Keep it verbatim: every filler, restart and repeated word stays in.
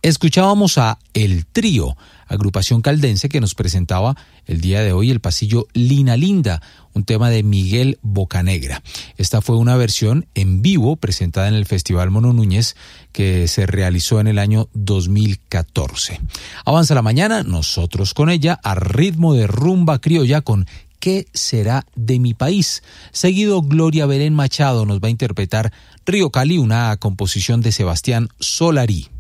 Escuchábamos a El Trío, agrupación caldense que nos presentaba el día de hoy el pasillo Lina Linda, un tema de Miguel Bocanegra. Esta fue una versión en vivo presentada en el Festival Mono Núñez que se realizó en el año dos mil catorce. Avanza la mañana, nosotros con ella, a ritmo de rumba criolla con ¿Qué será de mi país? Seguido, Gloria Belén Machado nos va a interpretar Río Cali, una composición de Sebastián Solari.